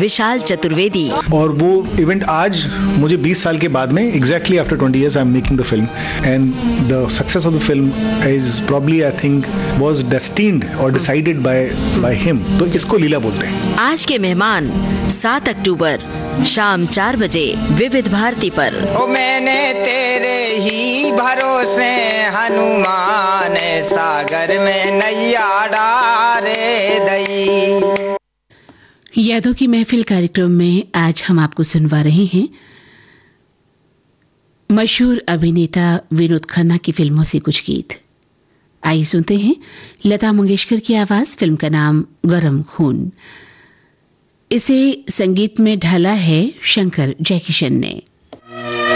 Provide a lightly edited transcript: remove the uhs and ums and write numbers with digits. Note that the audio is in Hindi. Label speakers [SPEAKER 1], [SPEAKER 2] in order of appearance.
[SPEAKER 1] विशाल चतुर्वेदी।
[SPEAKER 2] और वो इवेंट आज मुझे 20 साल के बाद में exactly after 20 years I am making the film and the success of the film is probably I think was destined और डिसाइडेड बाय हिम। तो इसको लीला बोलते हैं।
[SPEAKER 1] आज के मेहमान 7 अक्टूबर शाम 4 बजे विविध भारती पर।
[SPEAKER 3] ओ मैंने तेरे ही भरोसे हनुमान सागर में नैया डारे दई।
[SPEAKER 4] यादों की महफिल कार्यक्रम में आज हम आपको सुनवा रहे हैं मशहूर अभिनेता विनोद खन्ना की फिल्मों से कुछ गीत। आइए सुनते हैं लता मंगेशकर की आवाज। फिल्म का नाम गरम खून। इसे संगीत में ढाला है शंकर जयकिशन ने।